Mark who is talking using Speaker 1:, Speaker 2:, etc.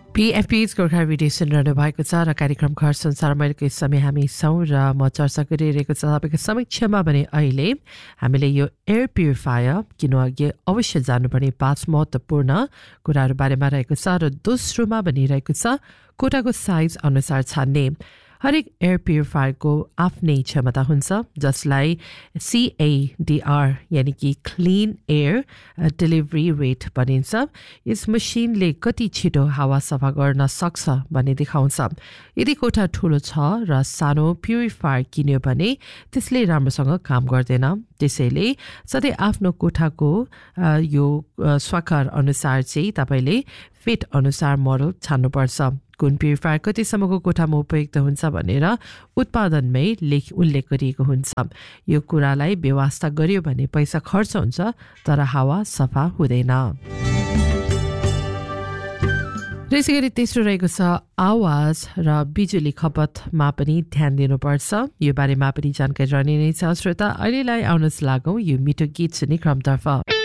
Speaker 1: PFP's Gorkha radio सुनिरहनु भएको छ र कार्यक्रम घर संसारमैको समय हामी छौँ र म चर्चा गरिरहेको छ तपाईँको समक्षमा भने अहिले हामीले यो एयर प्युरिफायर किन्नु अघि अवश्य जानुपर्ने 5 महत्त्वपूर्ण कुराहरू बारेमा रहेको छ र दोस्रोमा भनिरहेको छ कोठाको साइज अनुसार छान्ने हरेक एयर प्युरिफायरको आफ्नै क्षमता हुन्छ जसलाई CADR यानि कि क्लिन एयर डेलिभरी रेट भनिन्छ यस मसिनले कति छिटो हावा सफा गर्न सक्छ भन्ने देखाउँछ यदि कोठा ठुलो छ र सानो प्युरिफायर किन्यो भने त्यसले राम्रोसँग काम गर्दैन त्यसैले सधैँ आफ्नो कोठाको यो स्वाकार अनुसार चाहिँ तपाईले फिट अनुसार मोडल छान्नुपर्छ कुन प्युरिफायर कतिसम्मको कोठामा उपयुक्त हुन्छ भनेर उत्पादनमै उल्लेख गरिएको हुन्छ यो कुरालाई व्यवस्था गरियो भने पैसा खर्च हुन्छ तर हावा सफा हुँदैन त्यसैगरी तेस्रो रहेको छ आवाज र बिजुली खपतमा पनि ध्यान दिनुपर्छ यो बारेमा पनि जानकारी रहने नै छ श्रोता अहिलेलाई आउनुहोस् लागौँ यो मिठो गीत सुन्ने क्रमतर्फ